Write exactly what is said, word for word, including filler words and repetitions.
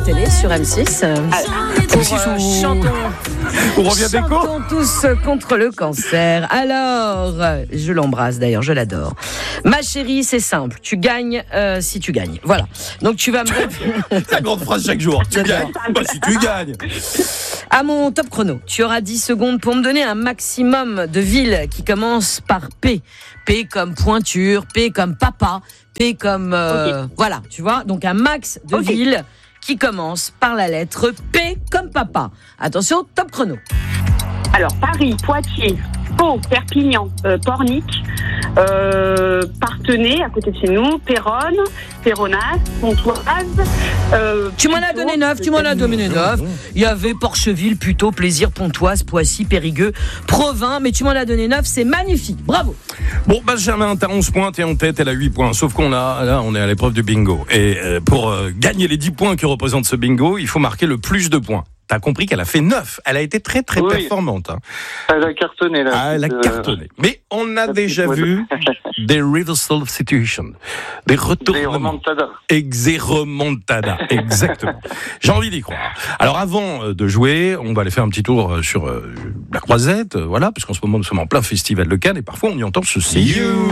télé sur M six. Euh, pour, M six euh, ou... chantons, On revient d'écho. chantons tous contre le cancer. Alors, euh, je l'embrasse d'ailleurs, je l'adore. Ma chérie, c'est simple. Tu gagnes euh, si tu gagnes. Voilà. Donc tu vas me... La grande phrase chaque jour. Tu gagnes. Bah, si tu gagnes. À mon top chrono, tu auras dix secondes pour me donner un maximum de villes qui commencent par P. P comme pointure, P comme papa, P comme... Euh, okay. Voilà, tu vois. Donc un max de okay. villes qui commencent par la lettre P comme papa. Attention, top chrono. Alors, Paris, Poitiers, Pau, Perpignan, euh, Pornic, euh, Parthenay, à côté de chez nous, Péronne, Péronas, Pontoise. Euh, tu m'en as donné neuf, tu m'en as donné neuf. Il y avait Porcheville, Puteaux, Plaisir, Pontoise, Poissy, Périgueux, Provins, mais tu m'en as donné neuf, c'est magnifique, bravo. Bon, Benjamin, t'as onze points, t'es en tête, elle a huit points, sauf qu'on a, là, on est à l'épreuve du bingo. Et euh, pour euh, gagner les dix points que représente ce bingo, il faut marquer le plus de points. T'as compris qu'elle a fait neuf. Elle a été très, très oui. performante. Hein. Elle a cartonné, là. Ah, elle a cartonné. Euh... Mais on a déjà vu des reversal situations. Des retournements. Des remontadas. Des remontadas. Exactement. J'ai envie d'y croire. Alors, avant de jouer, on va aller faire un petit tour sur euh, la Croisette. Voilà, parce qu'en ce moment, nous sommes en plein festival de Cannes et parfois, on y entend ceci. You.